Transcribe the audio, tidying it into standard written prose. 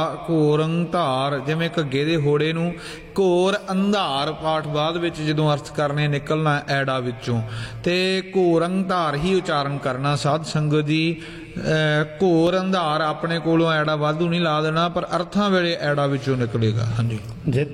ਘੋਰ ਅੰਧਾਰ, ਜਿਵੇਂ ਘੱਗੇ ਦੇ ਹੋੜੇ ਨੂੰ ਘੋਰ ਅੰਧਾਰ ਪਾਠ ਬਾਅਦ ਵਿੱਚ ਜਦੋਂ ਅਰਥ ਕਰਨੇ ਨਿਕਲਣਾ ਐੜਾ ਵਿੱਚੋਂ, ਤੇ ਘੋਰ ਅੰਧਾਰ ਹੀ ਉਚਾਰਨ ਕਰਨਾ ਸਾਧ ਸੰਗਤ ਜੀ। ਘੋਰ ਅੰਧਾਰ ਆਪਣੇ ਕੋਲੋਂ ਐੜਾ ਵਾਧੂ ਨਹੀਂ ਲਾ ਦੇਣਾ, ਪਰ ਅਰਥਾਂ ਵੇਲੇ ਐੜਾ ਵਿੱਚੋਂ ਨਿਕਲੇਗਾ। ਹਾਂਜੀ।